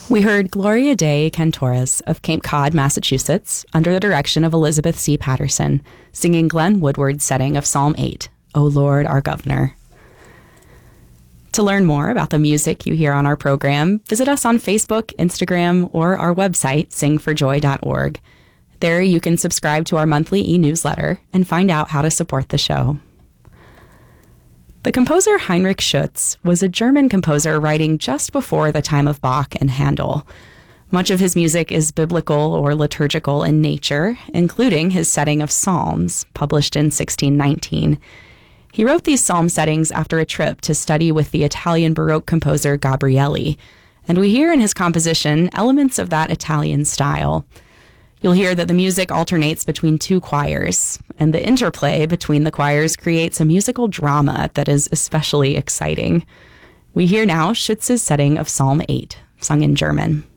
We heard Gloria Dei Cantores of Cape Cod, Massachusetts, under the direction of Elizabeth C. Patterson, singing Glenn Woodward's setting of Psalm 8, O Lord, our Governor. To learn more about the music you hear on our program, visit us on Facebook, Instagram, or our website, singforjoy.org. There you can subscribe to our monthly e-newsletter and find out how to support the show. The composer Heinrich Schütz was a German composer writing just before the time of Bach and Handel. Much of his music is biblical or liturgical in nature, including his setting of Psalms, published in 1619. He wrote these psalm settings after a trip to study with the Italian Baroque composer Gabrieli, and we hear in his composition elements of that Italian style. You'll hear that the music alternates between two choirs, and the interplay between the choirs creates a musical drama that is especially exciting. We hear now Schütz's setting of Psalm 8, sung in German.